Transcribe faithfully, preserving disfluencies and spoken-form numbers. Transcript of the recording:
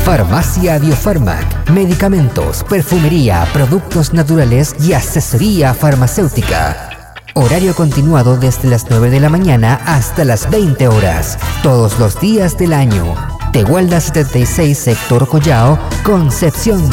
Farmacia Biofarmac, medicamentos, perfumería, productos naturales y asesoría farmacéutica. Horario continuado desde las nueve de la mañana hasta las veinte horas, todos los días del año. Tegualda setenta y seis, Sector Collao, Concepción.